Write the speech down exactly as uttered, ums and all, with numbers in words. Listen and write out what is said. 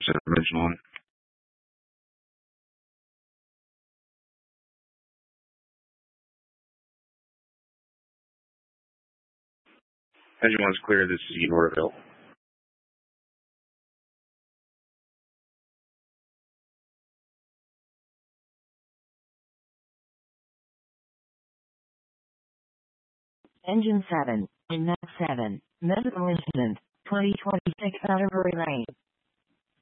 percent original on it. Engine one's clear. This is Norville. Engine seven, in N A C seven, medical incident, twenty twenty-six Atterbury Lane.